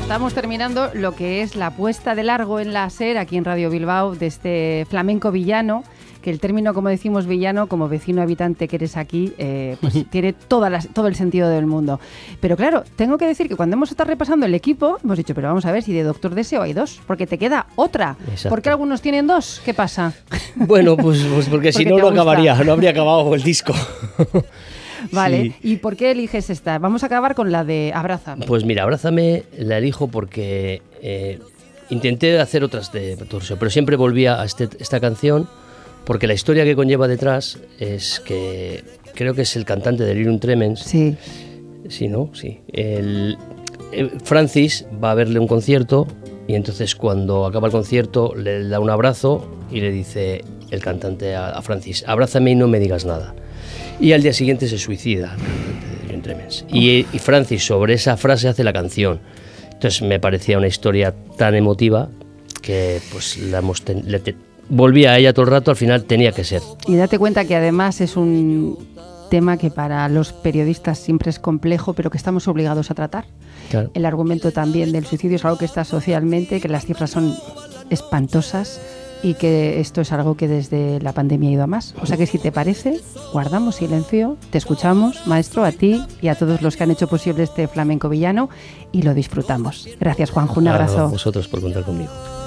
Estamos terminando lo que es la puesta de largo en la SER, aquí en Radio Bilbao, de este flamenco villano, que el término, como decimos villano, como vecino habitante que eres aquí, pues tiene todo el sentido del mundo. Pero claro, tengo que decir que cuando hemos estado repasando el equipo, hemos dicho, pero vamos a ver si de Doctor Deseo hay dos, porque te queda otra. Exacto. ¿Por qué algunos tienen dos? ¿Qué pasa? Bueno, pues porque si no, no acabaría, no habría acabado el disco. Vale, Sí. ¿y por qué eliges esta? Vamos a acabar con la de Abrázame. Pues mira, Abrázame la elijo porque intenté hacer otras de Doctor Deseo, pero siempre volvía a esta canción porque la historia que conlleva detrás es que creo que es el cantante de Delirium Tremens. Sí. Sí, ¿no? Sí. Francis va a verle un concierto y entonces cuando acaba el concierto le da un abrazo y le dice el cantante a Francis, abrázame y no me digas nada. Y al día siguiente se suicida el cantante de Delirium Tremens. Y Francis sobre esa frase hace la canción. Entonces me parecía una historia tan emotiva que pues volvía a ella todo el rato, al final tenía que ser. Y date cuenta que además es un tema que para los periodistas siempre es complejo, pero que estamos obligados a tratar. Claro. El argumento también del suicidio es algo que está socialmente, que las cifras son espantosas y que esto es algo que desde la pandemia ha ido a más. O sea que si te parece, guardamos silencio, te escuchamos, maestro, a ti y a todos los que han hecho posible este flamenco villano y lo disfrutamos. Gracias, Juanjo, un abrazo. A vosotros por contar conmigo.